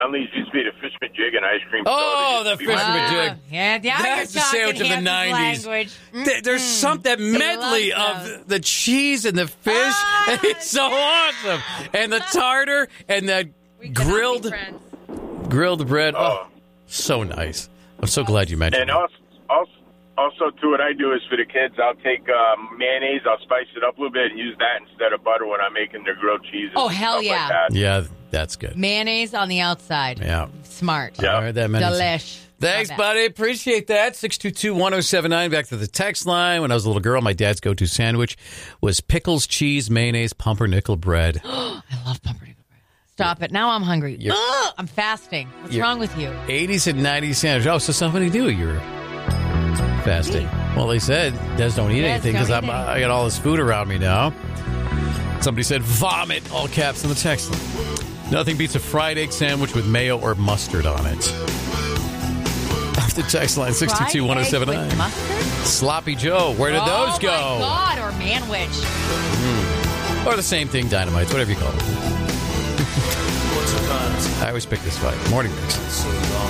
Unleash used to be the fish jig and ice cream. Oh, soda. the fish jig. Yeah, That's the you're sandwich of the talking 90s. language. There's some that medley of the cheese and the fish. It's so awesome. And the tartar and that grilled bread. Oh, so nice. I'm so glad you mentioned And it. also, too, what I do is for the kids, I'll take mayonnaise, I'll spice it up a little bit and use that instead of butter when I'm making their grilled cheeses. Oh, and hell stuff yeah. Like that. Yeah, that's good. Mayonnaise on the outside. Yeah. Smart. Yeah. I heard that many Delish. Thanks, Love it. buddy. Appreciate that. 622-1079. Back to the text line. When I was a little girl, my dad's go-to sandwich was pickles, cheese, mayonnaise, pumpernickel bread. I love pumpernickel bread. Stop it. Now I'm hungry. I'm fasting. What's wrong with you? 80s and 90s sandwich. Oh, so something to do. You're fasting. Well, they said, Des, don't eat anything because I got all this food around me now. Somebody said, vomit, all caps in the text line. Nothing beats a fried egg sandwich with mayo or mustard on it. Off the text line, 622-1079. Mustard? Sloppy Joe, where did those go? Oh, my God, or manwich. Or the same thing, dynamites, whatever you call it. I always pick this fight. Morning mix.